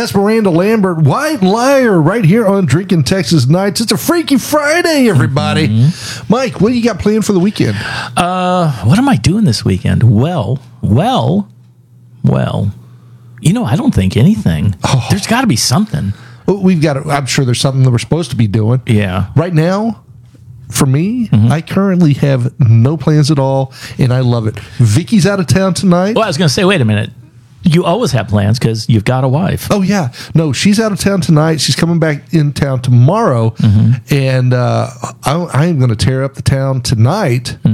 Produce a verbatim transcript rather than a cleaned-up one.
That's Miranda Lambert, White Liar, right here on Drinking Texas Nights. It's a Freaky Friday, everybody. Mm-hmm. Mike, what do you got planned for the weekend? Uh, what am I doing this weekend? Well, well, well, you know, I don't think anything. Oh. There's got to be something. Well, we've got. I'm sure there's something that we're supposed to be doing. Yeah. Right now, for me, mm-hmm. I currently have no plans at all, and I love it. Vicky's out of town tonight. Well, I was going to say, wait a minute. You always have plans because you've got a wife. Oh, yeah. No, she's out of town tonight. She's coming back in town tomorrow, mm-hmm. and uh, I, I am going to tear up the town tonight. Mm-hmm.